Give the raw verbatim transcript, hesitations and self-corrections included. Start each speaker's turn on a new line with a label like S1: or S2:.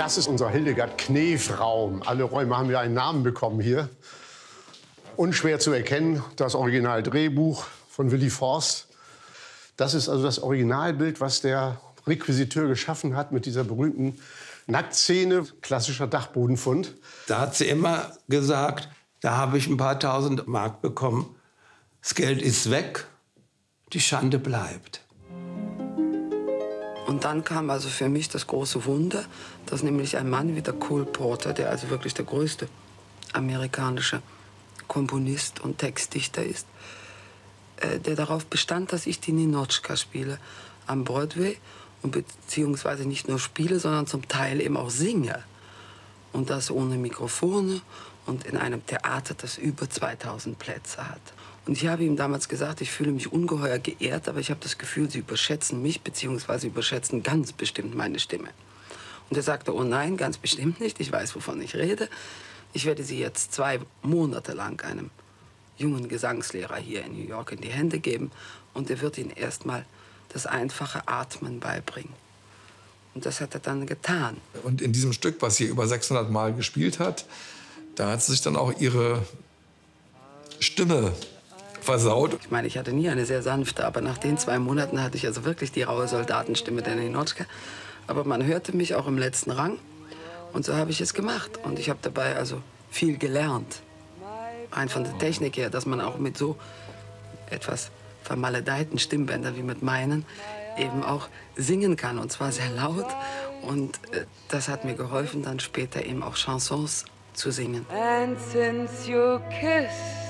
S1: Das ist unser Hildegard-Knef-Raum. Alle Räume haben ja einen Namen bekommen hier. Unschwer zu erkennen, das Originaldrehbuch von Willi Forst. Das ist also das Originalbild, was der Requisiteur geschaffen hat mit dieser berühmten Nacktszene, klassischer Dachbodenfund.
S2: Da hat sie immer gesagt, da habe ich ein paar tausend Mark bekommen. Das Geld ist weg, die Schande bleibt.
S3: Und dann kam also für mich das große Wunder, dass nämlich ein Mann wie der Cole Porter, der also wirklich der größte amerikanische Komponist und Textdichter ist, äh, der darauf bestand, dass ich die Ninotchka spiele am Broadway und beziehungsweise nicht nur spiele, sondern zum Teil eben auch singe. Und das ohne Mikrofone und in einem Theater, das über zweitausend Plätze hat. Und ich habe ihm damals gesagt, ich fühle mich ungeheuer geehrt, aber ich habe das Gefühl, Sie überschätzen mich, beziehungsweise überschätzen ganz bestimmt meine Stimme. Und er sagte, oh nein, ganz bestimmt nicht, ich weiß, wovon ich rede. Ich werde Sie jetzt zwei Monate lang einem jungen Gesangslehrer hier in New York in die Hände geben und er wird Ihnen erstmal das einfache Atmen beibringen. Und das hat er dann getan.
S4: Und in diesem Stück, was sie über sechshundert Mal gespielt hat, da hat sie sich dann auch ihre Stimme versaut.
S3: Ich meine, ich hatte nie eine sehr sanfte, aber nach den zwei Monaten hatte ich also wirklich die raue Soldatenstimme der Ninotchka. Aber man hörte mich auch im letzten Rang und so habe ich es gemacht. Und ich habe dabei also viel gelernt. Rein von der Technik her, dass man auch mit so etwas vermaledeiten Stimmbändern wie mit meinen eben auch singen kann, und zwar sehr laut. Und äh, das hat mir geholfen, dann später eben auch Chansons zu singen.
S5: And since your kiss